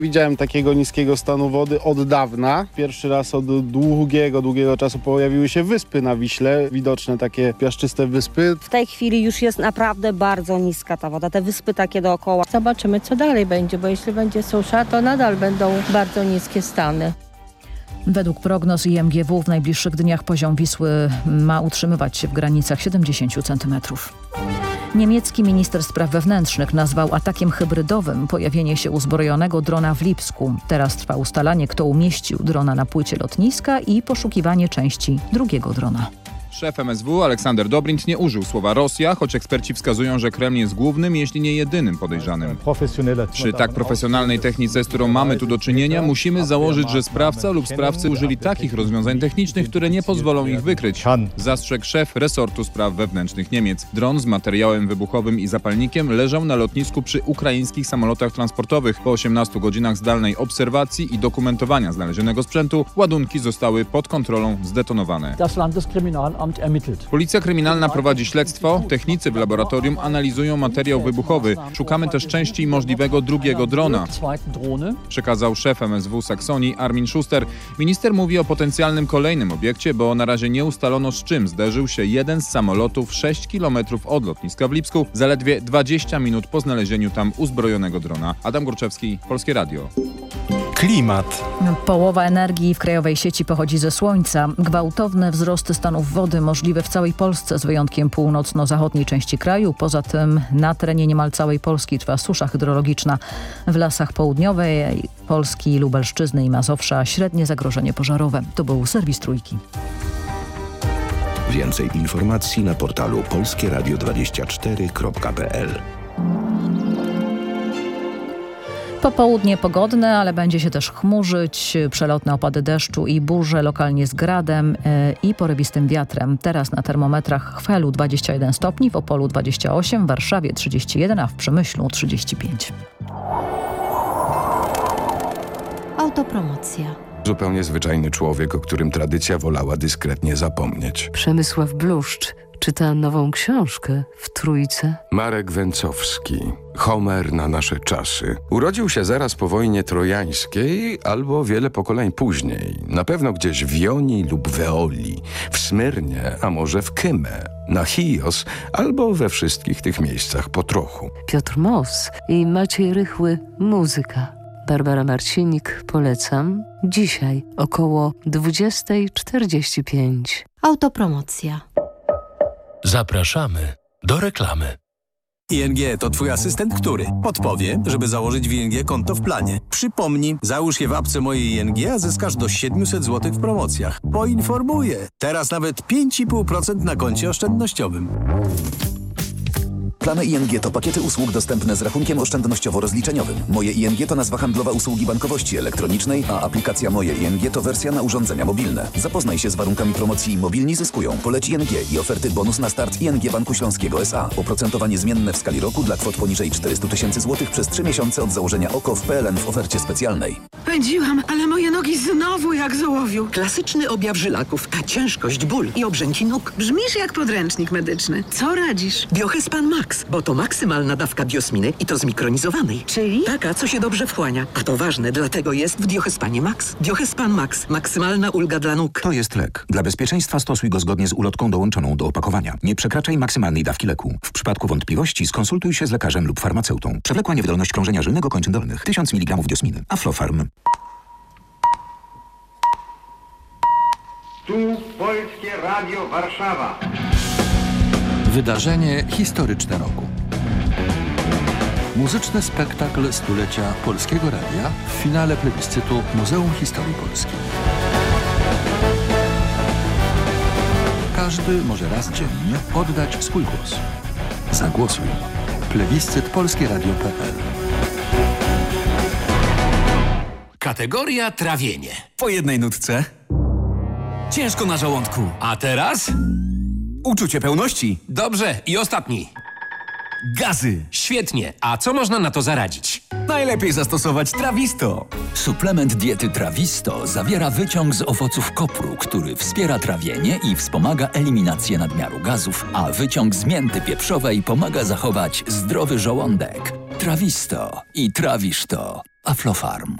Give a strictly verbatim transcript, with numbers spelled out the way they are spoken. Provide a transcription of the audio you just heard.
Widziałem takiego niskiego stanu wody od dawna. Pierwszy raz od długiego, długiego czasu pojawiły się wyspy na Wiśle. Widoczne takie piaszczyste wyspy. W tej chwili już jest naprawdę bardzo niska ta woda. Te wyspy takie dookoła. Zobaczymy, co dalej będzie, bo jeśli będzie susza, to nadal będą bardzo niskie stany. Według prognoz I M G W w najbliższych dniach poziom Wisły ma utrzymywać się w granicach siedemdziesiąt centymetrów. Niemiecki minister spraw wewnętrznych nazwał atakiem hybrydowym pojawienie się uzbrojonego drona w Lipsku. Teraz trwa ustalanie, kto umieścił drona na płycie lotniska i poszukiwanie części drugiego drona. Szef M S W Aleksander Dobrindt nie użył słowa Rosja, choć eksperci wskazują, że Kreml jest głównym, jeśli nie jedynym podejrzanym. Przy tak profesjonalnej technice, z którą mamy tu do czynienia, musimy założyć, że sprawca lub sprawcy użyli takich rozwiązań technicznych, które nie pozwolą ich wykryć, zastrzegł szef resortu spraw wewnętrznych Niemiec. Dron z materiałem wybuchowym i zapalnikiem leżał na lotnisku przy ukraińskich samolotach transportowych. Po osiemnastu godzinach zdalnej obserwacji i dokumentowania znalezionego sprzętu, ładunki zostały pod kontrolą zdetonowane. Policja kryminalna prowadzi śledztwo, technicy w laboratorium analizują materiał wybuchowy. Szukamy też części możliwego drugiego drona, przekazał szef M S W Saksonii Armin Schuster. Minister mówi o potencjalnym kolejnym obiekcie, bo na razie nie ustalono, z czym zderzył się jeden z samolotów sześć kilometrów od lotniska w Lipsku, zaledwie dwadzieścia minut po znalezieniu tam uzbrojonego drona. Adam Górczewski, Polskie Radio. Klimat. Połowa energii w krajowej sieci pochodzi ze słońca. Gwałtowne wzrosty stanów wody możliwe w całej Polsce z wyjątkiem północno-zachodniej części kraju. Poza tym na terenie niemal całej Polski trwa susza hydrologiczna. W lasach południowej Polski, Lubelszczyzny i Mazowsza średnie zagrożenie pożarowe. To był serwis Trójki. Więcej informacji na portalu polskie radio dwadzieścia cztery kropka p l. Popołudnie pogodne, ale będzie się też chmurzyć, przelotne opady deszczu i burze, lokalnie z gradem yy, i porywistym wiatrem. Teraz na termometrach w Chwelu dwadzieścia jeden stopni, w Opolu dwadzieścia osiem, w Warszawie trzydzieści jeden, a w Przemyślu trzydzieści pięć. Autopromocja. Zupełnie zwyczajny człowiek, o którym tradycja wolała dyskretnie zapomnieć. Przemysław Bluszcz czyta nową książkę w Trójce. Marek Węcowski. Homer na nasze czasy. Urodził się zaraz po wojnie trojańskiej albo wiele pokoleń później. Na pewno gdzieś w Jonii lub w Eolii, w Smyrnie, a może w Kymę, na Chios albo we wszystkich tych miejscach po trochu. Piotr Moss i Maciej Rychły. Muzyka. Barbara Marcinik, polecam. Dzisiaj około dwudziesta czterdzieści pięć. Autopromocja. Zapraszamy do reklamy. I N G to twój asystent, który podpowie, żeby założyć w I N G konto w planie. Przypomnij, załóż je w apce mojej I N G, a zyskasz do siedemset złotych w promocjach. Poinformuję. Teraz nawet pięć i pół procent na koncie oszczędnościowym. Plany I N G to pakiety usług dostępne z rachunkiem oszczędnościowo-rozliczeniowym. Moje I N G to nazwa handlowa usługi bankowości elektronicznej, a aplikacja Moje I N G to wersja na urządzenia mobilne. Zapoznaj się z warunkami promocji Mobilni zyskują. Poleć I N G i oferty bonus na start I N G Banku Śląskiego S A. Oprocentowanie zmienne w skali roku dla kwot poniżej czterysta tysięcy złotych przez trzy miesiące od założenia O K O w P L N w ofercie specjalnej. Pędziłam, ale moje nogi znowu jak z ołowiu. Klasyczny objaw żylaków, a ciężkość, ból i obrzęki nóg. Brzmisz jak podręcznik medyczny. Co radzisz? Biohespan Max, bo to maksymalna dawka biosminy i to zmikronizowanej. Czyli? Taka, co się dobrze wchłania. A to ważne, dlatego jest w Biohespanie Max. Biohespan Max. Maksymalna ulga dla nóg. To jest lek. Dla bezpieczeństwa stosuj go zgodnie z ulotką dołączoną do opakowania. Nie przekraczaj maksymalnej dawki leku. W przypadku wątpliwości skonsultuj się z lekarzem lub farmaceutą. Przewlekła niewydolność krążenia żylnego kończyn dolnych. tysiąc miligramów diosminy. Aflofarm. Tu Polskie Radio Warszawa. Wydarzenie historyczne roku. Muzyczny spektakl stulecia Polskiego Radia w finale plebiscytu Muzeum Historii Polski. Każdy może raz dziennie oddać swój głos. Zagłosuj. Plebiscyt polskie radio kropka p l. Kategoria trawienie. Po jednej nutce. Ciężko na żołądku. A teraz? Uczucie pełności. Dobrze, i ostatni. Gazy. Świetnie. A co można na to zaradzić? Najlepiej zastosować Trawisto. Suplement diety Trawisto zawiera wyciąg z owoców kopru, który wspiera trawienie i wspomaga eliminację nadmiaru gazów, a wyciąg z mięty pieprzowej pomaga zachować zdrowy żołądek. Trawisto i trawisz to. Aflofarm.